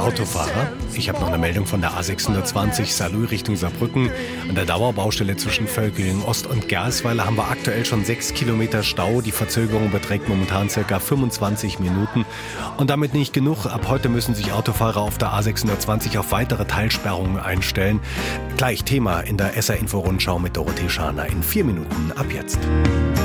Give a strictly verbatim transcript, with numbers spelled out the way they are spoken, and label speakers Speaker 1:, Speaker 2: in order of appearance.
Speaker 1: Autofahrer. Ich habe noch eine Meldung von der A sechshundertzwanzig Saarlouis Richtung Saarbrücken. An der Dauerbaustelle zwischen Völklingen Ost und Gersweiler haben wir aktuell schon sechs Kilometer Stau. Die Verzögerung beträgt momentan ca. fünfundzwanzig Minuten. Und damit nicht genug. Ab heute müssen sich Autofahrer auf der A sechshundertzwanzig auf weitere Teilsperrungen einstellen. Gleich Thema in der S R-Info-Rundschau mit Dorothee Scharner in vier Minuten ab jetzt.